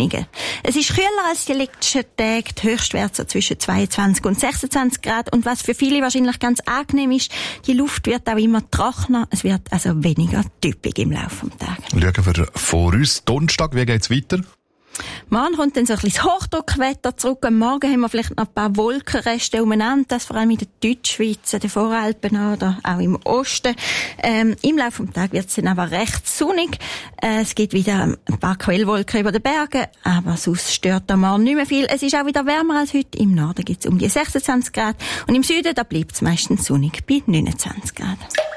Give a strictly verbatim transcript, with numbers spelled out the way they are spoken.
weniger. Es ist kühler als die letzten Tage, die Höchstwerte so zwischen zweiundzwanzig und sechsundzwanzig Grad. Und was für viele wahrscheinlich ganz angenehm ist, die Luft wird auch immer trockener. Es wird also weniger typisch im Laufe des Tages. Schauen wir vor uns. Donnerstag, wie geht's weiter? Morgen kommt dann so ein bisschen das Hochdruckwetter zurück. Am Morgen haben wir vielleicht noch ein paar Wolkenreste umeinander, das vor allem in der Deutschschweiz, den Voralpen oder auch im Osten. Ähm, Im Laufe des Tages wird es dann aber recht sonnig. Äh, es gibt wieder ein paar Quellwolken über den Bergen, aber sonst stört am Morgen nicht mehr viel. Es ist auch wieder wärmer als heute. Im Norden gibt es um die sechsundzwanzig Grad und im Süden, da bleibt es meistens sonnig bei neunundzwanzig Grad.